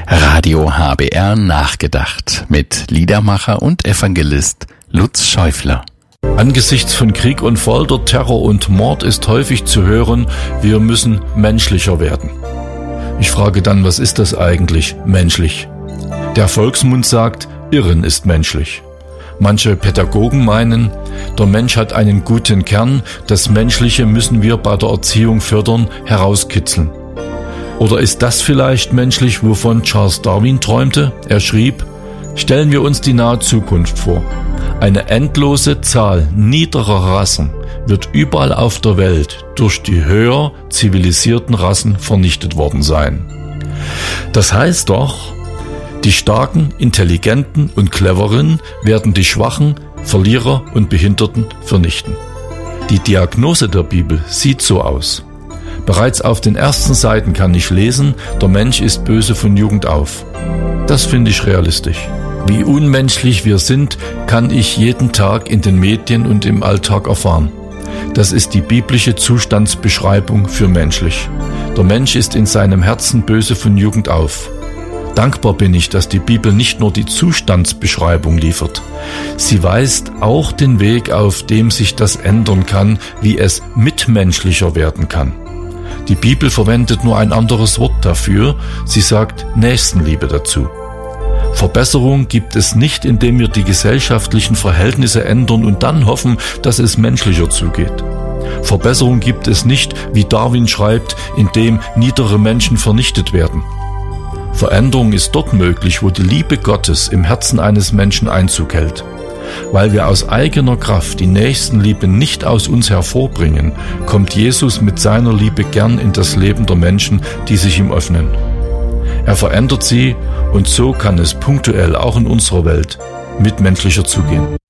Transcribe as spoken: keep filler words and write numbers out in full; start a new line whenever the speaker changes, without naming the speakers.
Radio H B R nachgedacht mit Liedermacher und Evangelist Lutz Schäufler.
Angesichts von Krieg und Folter, Terror und Mord ist häufig zu hören, wir müssen menschlicher werden. Ich frage dann, was ist das eigentlich, menschlich? Der Volksmund sagt, Irren ist menschlich. Manche Pädagogen meinen, der Mensch hat einen guten Kern, das Menschliche müssen wir bei der Erziehung fördern, herauskitzeln. Oder ist das vielleicht menschlich, wovon Charles Darwin träumte? Er schrieb, stellen wir uns die nahe Zukunft vor. Eine endlose Zahl niederer Rassen wird überall auf der Welt durch die höher zivilisierten Rassen vernichtet worden sein. Das heißt doch, die Starken, Intelligenten und Cleveren werden die Schwachen, Verlierer und Behinderten vernichten. Die Diagnose der Bibel sieht so aus. Bereits auf den ersten Seiten kann ich lesen, der Mensch ist böse von Jugend auf. Das finde ich realistisch. Wie unmenschlich wir sind, kann ich jeden Tag in den Medien und im Alltag erfahren. Das ist die biblische Zustandsbeschreibung für menschlich. Der Mensch ist in seinem Herzen böse von Jugend auf. Dankbar bin ich, dass die Bibel nicht nur die Zustandsbeschreibung liefert. Sie weist auch den Weg, auf dem sich das ändern kann, wie es mitmenschlicher werden kann. Die Bibel verwendet nur ein anderes Wort dafür. Sie sagt Nächstenliebe dazu. Verbesserung gibt es nicht, indem wir die gesellschaftlichen Verhältnisse ändern und dann hoffen, dass es menschlicher zugeht. Verbesserung gibt es nicht, wie Darwin schreibt, indem niedere Menschen vernichtet werden. Veränderung ist dort möglich, wo die Liebe Gottes im Herzen eines Menschen Einzug hält. Weil wir aus eigener Kraft die Nächstenliebe nicht aus uns hervorbringen, kommt Jesus mit seiner Liebe gern in das Leben der Menschen, die sich ihm öffnen. Er verändert sie und so kann es punktuell auch in unserer Welt mitmenschlicher zugehen.